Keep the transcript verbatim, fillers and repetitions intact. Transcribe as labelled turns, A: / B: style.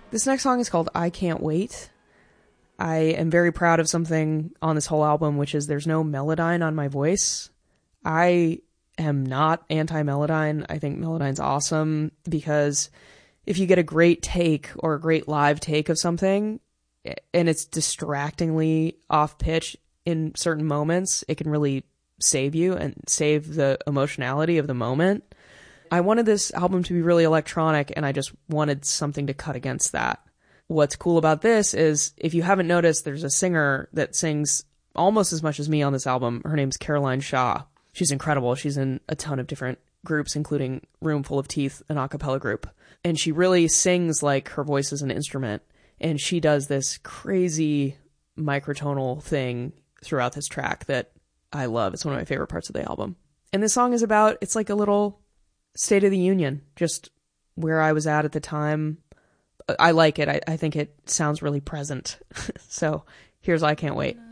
A: This next song is called I Can't Wait. I am very proud of something on this whole album, which is there's no Melodyne on my voice. I am not anti-Melodyne. I think Melodyne's awesome because if you get a great take or a great live take of something and it's distractingly off pitch in certain moments, it can really save you and save the emotionality of the moment. I wanted this album to be really electronic, and I just wanted something to cut against that. What's cool about this is, if you haven't noticed, there's a singer that sings almost as much as me on this album. Her name's Caroline Shaw. She's incredible. She's in a ton of different groups, including Room Full of Teeth, an a cappella group. And she really sings like her voice is an instrument. And she does this crazy microtonal thing throughout this track that I love. It's one of my favorite parts of the album. And this song is about, it's like a little State of the Union, just where I was at at the time. I like it. I, I think it sounds really present. So here's I Can't Wait.